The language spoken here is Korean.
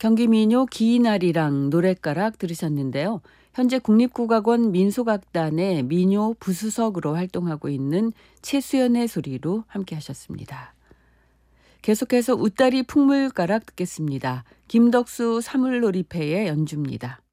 경기민요 기이날이랑 노랫가락 들으셨는데요. 현재 국립국악원 민속악단의 민요 부수석으로 활동하고 있는 최수연의 소리로 함께 하셨습니다. 계속해서 웃다리 풍물가락 듣겠습니다. 김덕수 사물놀이패의 연주입니다.